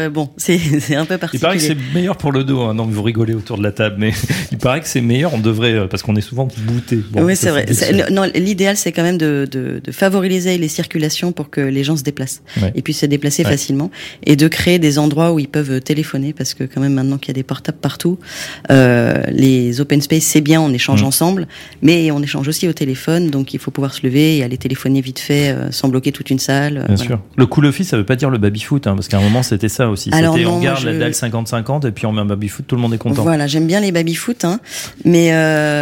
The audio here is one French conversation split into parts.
bon, c'est un peu particulier. Il paraît que c'est meilleur pour le dos. Hein. Non, vous rigolez autour de la table, mais il paraît que c'est meilleur. On devrait, parce qu'on est souvent bouté. Bon, oui, c'est vrai. Non, l'idéal, c'est quand même de favoriser les circulations pour que les gens se déplacent et puissent se déplacer facilement, et de créer des endroits où ils peuvent téléphoner, parce que quand même maintenant qu'il y a des portables partout, les open space, c'est bien, on échange ensemble, mais on échange aussi au téléphone, donc il faut pouvoir se lever et aller téléphoner vite fait sans bloquer toute une salle. Bien sûr. Le cool office, ça veut pas dire le baby-foot, hein, parce qu'à un moment c'était ça aussi. Alors c'était non, on garde la dalle 50-50 et puis on met un baby-foot, tout le monde est content. Voilà, j'aime bien les baby-foot, hein, mais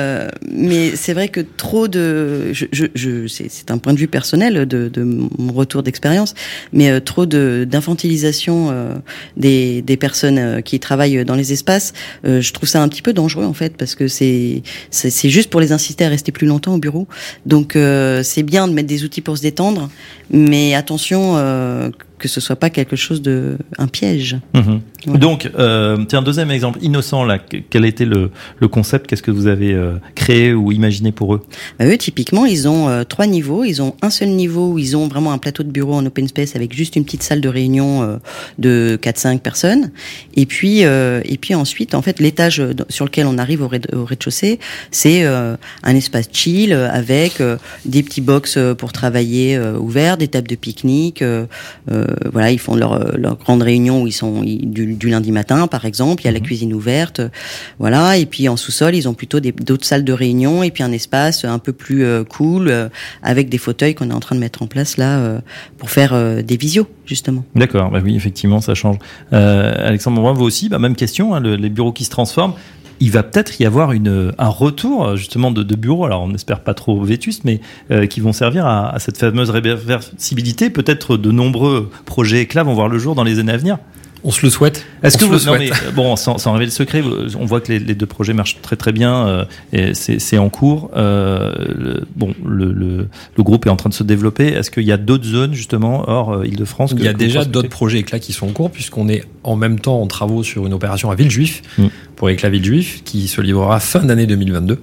c'est vrai que trop de, c'est un point de vue personnel de mon retour d'expérience, mais trop d'infantilisation des personnes qui travaillent dans les espaces, je trouve ça un petit peu dangereux en fait, parce que c'est juste pour les inciter à rester plus longtemps au bureau. Donc c'est bien de mettre des outils pour se détendre, mais attention que ce soit pas quelque chose un piège. Voilà. Donc, tiens, deuxième exemple, Innocent, là, quel était le concept? Qu'est-ce que vous avez créé ou imaginé pour eux? Eux, typiquement, ils ont 3 niveaux. Ils ont un seul niveau où ils ont vraiment un plateau de bureau en open space avec juste une petite salle de réunion de 4-5 personnes. Et puis ensuite, en fait, l'étage sur lequel on arrive au rez-de-chaussée, c'est un espace chill avec des petits box pour travailler ouverts, des tables de pique-nique. Voilà, ils font leur grande réunion où ils sont du lundi matin, par exemple. Il y a la cuisine ouverte, voilà. Et puis en sous-sol, ils ont plutôt d'autres salles de réunion et puis un espace un peu plus cool avec des fauteuils qu'on est en train de mettre en place là pour faire des visios justement. D'accord, bah oui, effectivement, ça change. Alexandre, vous aussi, même question. Hein, les bureaux qui se transforment. Il va peut-être y avoir un retour justement de bureaux, alors on n'espère pas trop vétustes, mais qui vont servir à cette fameuse réversibilité. Peut-être de nombreux projets éclats vont voir le jour dans les années à venir. On se le souhaite. Est-ce que vous, non, mais, bon, sans révéler le secret, on voit que les 2 projets marchent très très bien. Et c'est en cours. Le groupe est en train de se développer. Est-ce qu'il y a d'autres zones justement hors Île-de-France? Il y a déjà d'autres projets éclats qui sont en cours, puisqu'on est en même temps en travaux sur une opération à Villejuif pour Éclat Villejuif qui se livrera fin d'année 2022.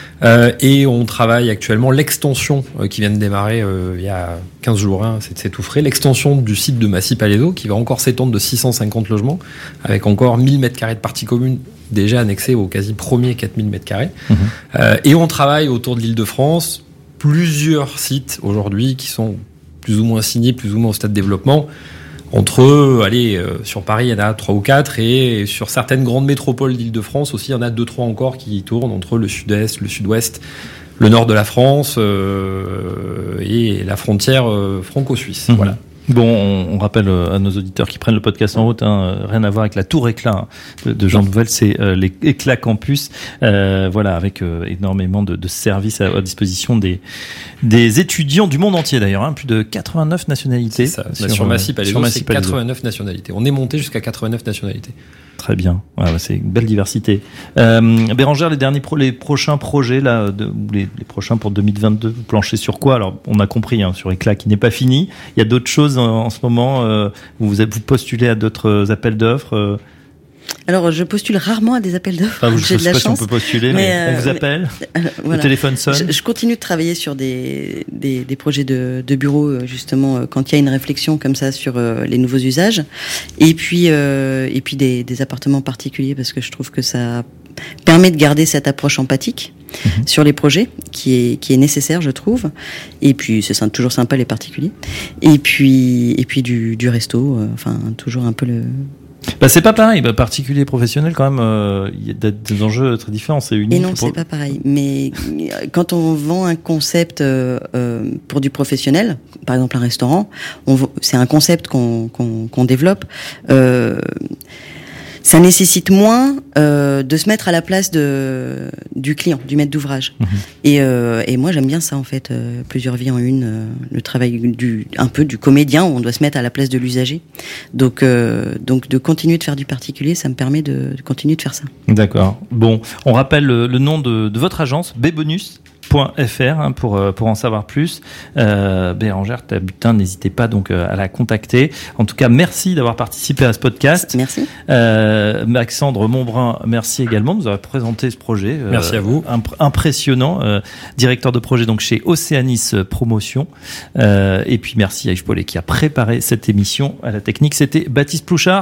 Et on travaille actuellement l'extension qui vient de démarrer il y a 15 jours, hein, c'est tout frais, l'extension du site de Massy-Palaiseau qui va encore s'étendre de 650 logements avec encore 1000 m² de parties communes déjà annexées aux quasi premiers 4000 m². Et on travaille autour de l'Île-de-France, plusieurs sites aujourd'hui qui sont plus ou moins signés, plus ou moins au stade de développement. Sur Paris, il y en a 3 ou 4, et sur certaines grandes métropoles d'Île-de-France aussi, il y en a 2-3 encore qui tournent entre le sud-est, le sud-ouest, le nord de la France et la frontière franco-suisse. Voilà. Bon, on rappelle à nos auditeurs qui prennent le podcast en route, rien à voir avec la tour éclat de Jean Nouvel, c'est les Éclats Campus, voilà, avec énormément de services à disposition des étudiants du monde entier d'ailleurs, plus de 89 nationalités. C'est ça, sur Massy-Palaiseau, c'est 89 nationalités. On est monté jusqu'à 89 nationalités. Très bien, c'est une belle diversité. Bérangère, les prochains projets là, les prochains pour 2022, vous planchez sur quoi? Alors, on a compris, sur Éclat qui n'est pas fini. Il y a d'autres choses en ce moment. Vous postulez à d'autres appels d'offres. Alors, je postule rarement à des appels d'offres. Je ne sais pas si on peut postuler, mais on vous appelle. Voilà. Le téléphone sonne. Je continue de travailler sur des projets de bureau, justement, quand il y a une réflexion comme ça sur les nouveaux usages. Et puis des appartements particuliers, parce que je trouve que ça permet de garder cette approche empathique sur les projets, qui est nécessaire, je trouve. Et puis, c'est toujours sympa, les particuliers. Et puis du resto, toujours un peu le... c'est pas pareil, particulier, professionnel, quand même, il y a des enjeux très différents, c'est unique. Et non, c'est pas pareil. Mais quand on vend un concept pour du professionnel, par exemple un restaurant, c'est un concept qu'on développe. Ça nécessite moins de se mettre à la place du client, du maître d'ouvrage. Et moi, j'aime bien ça, en fait, plusieurs vies en une, le travail un peu du comédien, où on doit se mettre à la place de l'usager. Donc de continuer de faire du particulier, ça me permet de continuer de faire ça. D'accord. Bon, on rappelle le nom de votre agence, bbonus.fr, pour en savoir plus. Bérangère Tabutin, n'hésitez pas donc à la contacter. En tout cas, merci d'avoir participé à ce podcast. Merci. Alexandre Montbrun, merci également de nous avoir présenté ce projet. Merci à vous. Impressionnant. Directeur de projet donc chez Océanis Promotion. Et puis merci à Yves Paulet qui a préparé cette émission. À la technique, c'était Baptiste Plouchard.